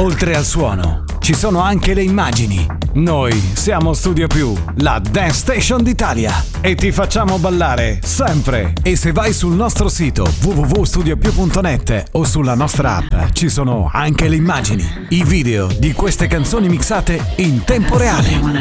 Oltre al suono, ci sono anche le immagini. Noi siamo Studio Più, la Dance Station d'Italia. E ti facciamo ballare sempre. E se vai sul nostro sito www.studiopiù.net o sulla nostra app, ci sono anche le immagini, i video di queste canzoni mixate in tempo reale.